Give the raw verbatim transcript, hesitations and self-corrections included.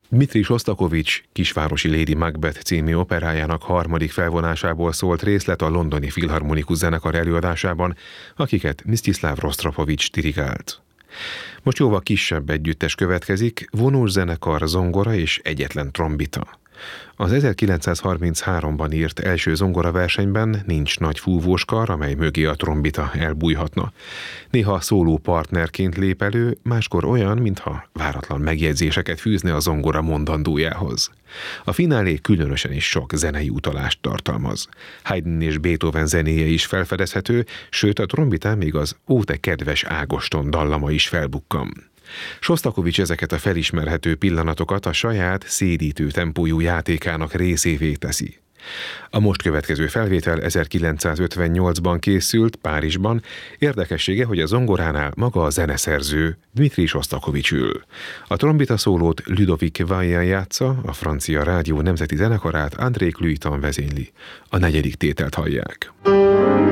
Dmitri Sostakovich kisvárosi Lady Macbeth című operájának harmadik felvonásából szólt részlet a Londoni Filharmonikus Zenekar előadásában, akiket Msztyiszláv Rostropovich dirigált. Most jóval kisebb együttes következik, vonós zenekar, zongora és egyetlen trombita. Az ezerkilencszázharmincháromban írt első zongoraversenyben nincs nagy fúvóskar, amely mögé a trombita elbújhatna. Néha szóló partnerként lép elő, máskor olyan, mintha váratlan megjegyzéseket fűzne a zongora mondandójához. A finálé különösen is sok zenei utalást tartalmaz. Haydn és Beethoven zenéje is felfedezhető, sőt a trombitán még az Ó, te kedves Ágoston dallama is felbukkan. Sostakovich ezeket a felismerhető pillanatokat a saját szédítő tempójú játékának részévé teszi. A most következő felvétel ezerkilencszázötvennyolcban készült Párizsban, érdekessége, hogy a zongoránál maga a zeneszerző Dmitri Sostakovich ül. A trombita szólót Ludovic Vaillant játsza, a francia rádió nemzeti zenekarát André Cluyton vezényli. A negyedik tételt hallják.